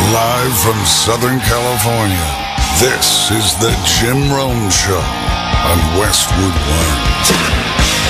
Live from Southern California, this is the Jim Rome Show on Westwood One.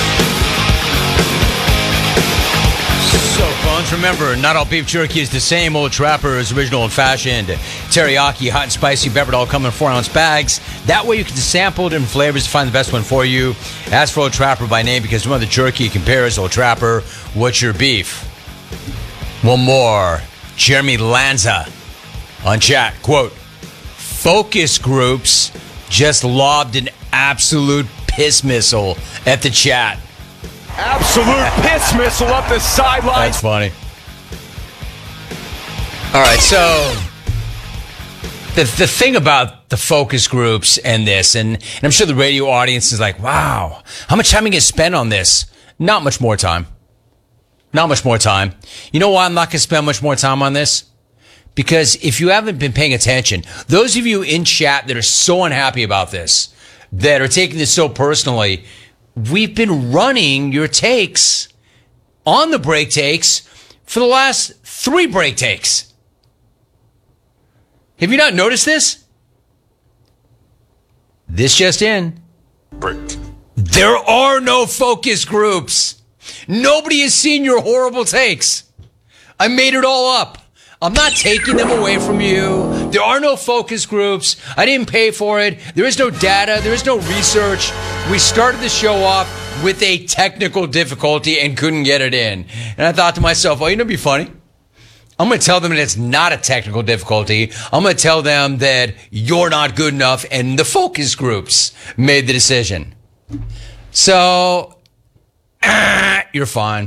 So, phones, remember, not all beef jerky is the same. Old Trapper is original and fashioned. Teriyaki, hot and spicy peppered, all come in 4-ounce bags. That way you can sample different flavors to find the best one for you. Ask for Old Trapper by name because no other jerky compares. Old Trapper, what's your beef? One more. Jeremy Lanza on chat, quote, focus groups just lobbed an absolute piss missile at the chat. Absolute piss missile up the sideline. That's funny. All right, so the thing about the focus groups and this, and I'm sure the radio audience is like, wow, how much time are you going to spend on this? Not much more time. Not much more time. You know why I'm not going to spend much more time on this? Because if you haven't been paying attention, those of you in chat that are so unhappy about this, that are taking this so personally, we've been running your takes on the break takes for the last 3 break takes. Have you not noticed this? This just in. Break. There are no focus groups. Nobody has seen your horrible takes. I made it all up. I'm not taking them away from you. There are no focus groups. I didn't pay for it. There is no data. There is no research. We started the show off with a technical difficulty and couldn't get it in. And I thought to myself, well, you know, it'd be funny. I'm going to tell them that it's not a technical difficulty. I'm going to tell them that you're not good enough and the focus groups made the decision. So, you're fine.